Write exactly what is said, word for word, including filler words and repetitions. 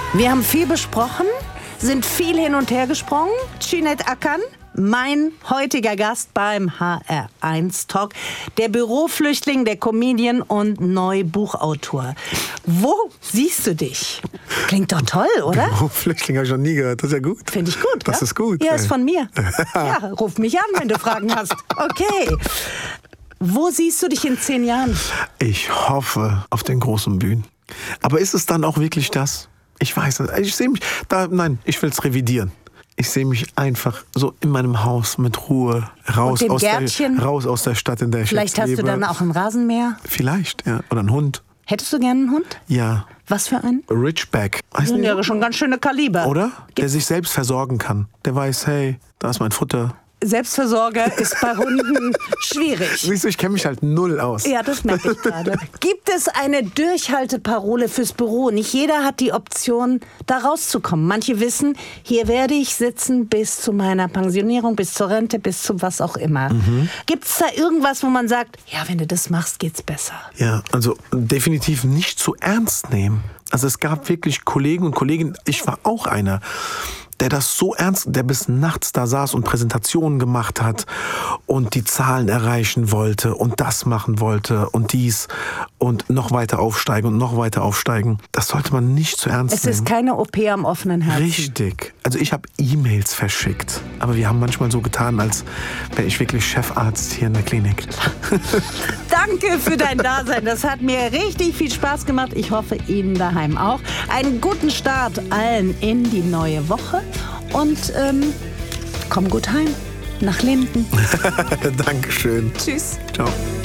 Wir haben viel besprochen, sind viel hin und her gesprungen. Cüneyt Akın, mein heutiger Gast beim H R eins Talk, der Büroflüchtling, der Comedian und Neubuchautor. Wo siehst du dich? Klingt doch toll, oder? Büroflüchtling habe ich noch nie gehört. Das ist ja gut. Finde ich gut. Das ja? ist gut. Ja, ist von mir. Ja, ruf mich an, wenn du Fragen hast. Okay. Wo siehst du dich in zehn Jahren? Ich hoffe auf den großen Bühnen. Aber ist es dann auch wirklich das? Ich weiß es. Ich sehe mich da. Nein, ich will es revidieren. Ich sehe mich einfach so in meinem Haus mit Ruhe raus aus der, raus aus der Stadt, in der ich Vielleicht jetzt hast lebe. du dann auch ein Rasenmäher? Vielleicht, ja. Oder einen Hund. Hättest du gerne einen Hund? Ja. Was für einen? Ridgeback. Das sind ja schon ganz schöne Kaliber. Oder? Der sich selbst versorgen kann. Der weiß, hey, da ist mein Futter. Selbstversorger ist bei Hunden schwierig. Siehst du, ich kenne mich halt null aus. Ja, das merke ich gerade. Gibt es eine Durchhalteparole fürs Büro? Nicht jeder hat die Option, da rauszukommen. Manche wissen, hier werde ich sitzen bis zu meiner Pensionierung, bis zur Rente, bis zu was auch immer. Mhm. Gibt es da irgendwas, wo man sagt, ja, wenn du das machst, geht's besser? Ja, also definitiv nicht zu ernst nehmen. Also es gab wirklich Kollegen und Kolleginnen, ich war auch einer, der das so ernst, der bis nachts da saß und Präsentationen gemacht hat und die Zahlen erreichen wollte und das machen wollte und dies und noch weiter aufsteigen und noch weiter aufsteigen. Das sollte man nicht zu ernst es nehmen. Es ist keine O P am offenen Herzen. Richtig. Also ich habe E-Mails verschickt, aber wir haben manchmal so getan, als wäre ich wirklich Chefarzt hier in der Klinik. Danke für dein Dasein. Das hat mir richtig viel Spaß gemacht. Ich hoffe, Ihnen daheim auch. Einen guten Start allen in die neue Woche. Und ähm, komm gut heim. Nach Linden. Dankeschön. Tschüss. Ciao.